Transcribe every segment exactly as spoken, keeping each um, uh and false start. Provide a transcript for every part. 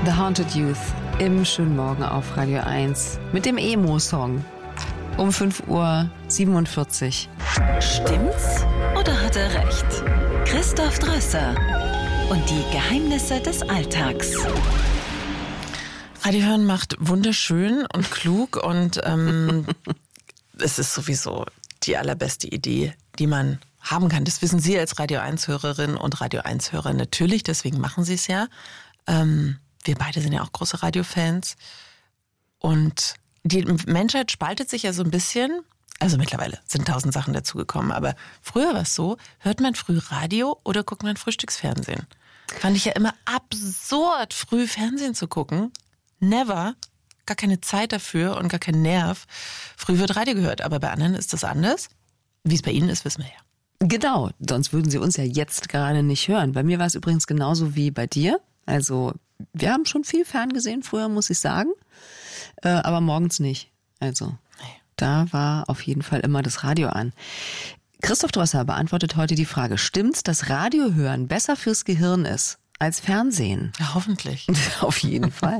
The Haunted Youth im schönen Morgen auf Radio eins mit dem Emo-Song um fünf Uhr siebenundvierzig. Stimmt's oder hat er recht? Christoph Drösser und die Geheimnisse des Alltags. Radio hören macht wunderschön und klug und ähm, es ist sowieso die allerbeste Idee, die man haben kann. Das wissen Sie als Radio eins Hörerin und Radio eins Hörer natürlich, deswegen machen Sie es ja. Ähm, wir beide sind ja auch große Radiofans. Und die Menschheit spaltet sich ja so ein bisschen. Also mittlerweile sind tausend Sachen dazugekommen. Aber früher war es so, hört man früh Radio oder guckt man Frühstücksfernsehen? Fand ich ja immer absurd, früh Fernsehen zu gucken. Never. Gar keine Zeit dafür und gar kein Nerv. Früh wird Radio gehört, aber bei anderen ist das anders. Wie es bei Ihnen ist, wissen wir ja. Genau, sonst würden Sie uns ja jetzt gerade nicht hören. Bei mir war es übrigens genauso wie bei dir. Also wir haben schon viel ferngesehen früher, muss ich sagen, äh, aber morgens nicht. Also da war auf jeden Fall immer das Radio an. Christoph Drösser beantwortet heute die Frage, stimmt's, dass Radiohören besser fürs Gehirn ist als Fernsehen? Ja, hoffentlich. Auf jeden Fall.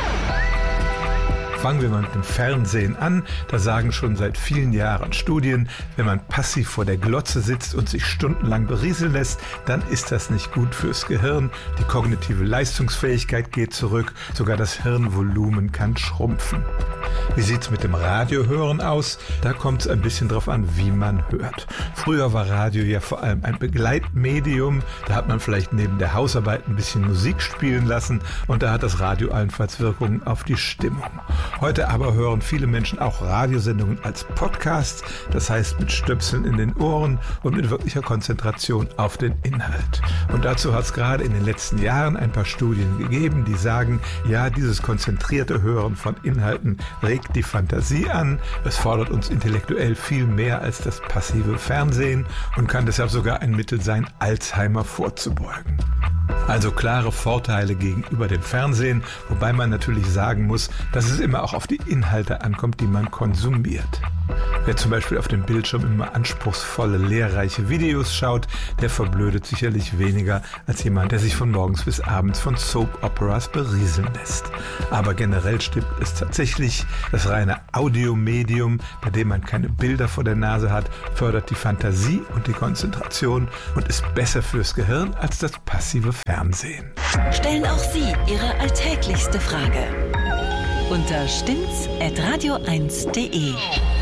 Fangen wir mal mit dem Fernsehen an. Da sagen schon seit vielen Jahren Studien, wenn man passiv vor der Glotze sitzt und sich stundenlang berieseln lässt, dann ist das nicht gut fürs Gehirn. Die kognitive Leistungsfähigkeit geht zurück, sogar das Hirnvolumen kann schrumpfen. Wie sieht's mit dem Radiohören aus? Da kommt es ein bisschen drauf an, wie man hört. Früher war Radio ja vor allem ein Begleitmedium. Da hat man vielleicht neben der Hausarbeit ein bisschen Musik spielen lassen und da hat das Radio allenfalls Wirkungen auf die Stimmung. Heute aber hören viele Menschen auch Radiosendungen als Podcast, das heißt mit Stöpseln in den Ohren und mit wirklicher Konzentration auf den Inhalt. Und dazu hat es gerade in den letzten Jahren ein paar Studien gegeben, die sagen, ja, dieses konzentrierte Hören von Inhalten regt die Fantasie an, es fordert uns intellektuell viel mehr als das passive Fernsehen und kann deshalb sogar ein Mittel sein, Alzheimer vorzubeugen. Also klare Vorteile gegenüber dem Fernsehen, wobei man natürlich sagen muss, dass es immer auch auf die Inhalte ankommt, die man konsumiert. Wer zum Beispiel auf dem Bildschirm immer anspruchsvolle, lehrreiche Videos schaut, der verblödet sicherlich weniger als jemand, der sich von morgens bis abends von Soap-Operas berieseln lässt. Aber generell stimmt es tatsächlich, das reine Audiomedium, bei dem man keine Bilder vor der Nase hat, fördert die Fantasie und die Konzentration und ist besser fürs Gehirn als das passive Fernsehen. Stellen auch Sie Ihre alltäglichste Frage unter stimmt's at radio eins punkt de.